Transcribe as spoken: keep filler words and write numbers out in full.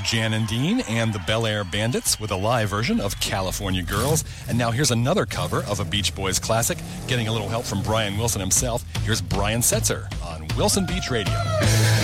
Jan and Dean and the Bel Air Bandits with a live version of California Girls. And now here's another cover of a Beach Boys classic, getting a little help from Brian Wilson himself. Here's Brian Setzer on Wilson Beach Radio.